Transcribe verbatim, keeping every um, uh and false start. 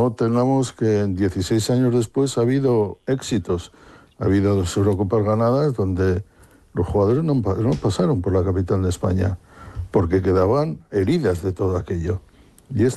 no tengamos que dieciséis años después ha habido éxitos. Ha habido dos Eurocopas ganadas donde los jugadores no, no pasaron por la capital de España porque quedaban heridas de todo aquello. Y esta